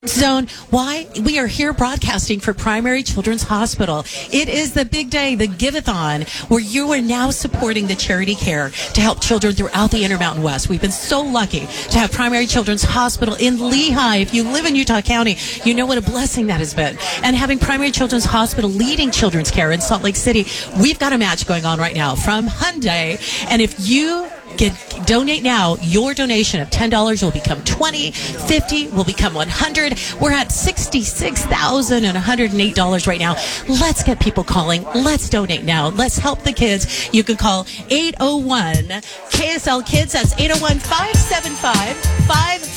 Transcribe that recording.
Zone, why we are here broadcasting for Primary Children's Hospital. It is the big day, the Give-a-thon, where you are now supporting the charity care to help children throughout the Intermountain West. We've been so lucky to have Primary Children's Hospital in Lehigh. If you live in Utah County, you know what a blessing that has been. And having Primary Children's Hospital leading children's care in Salt Lake City, we've got a match going on right now from Hyundai. And if you donate now, your donation of $10 will become $20, $50 will become $100. We're at $66,108 right now. Let's get people calling. Let's donate now. Let's help the kids. You can call 801 KSL Kids. That's 801-575-5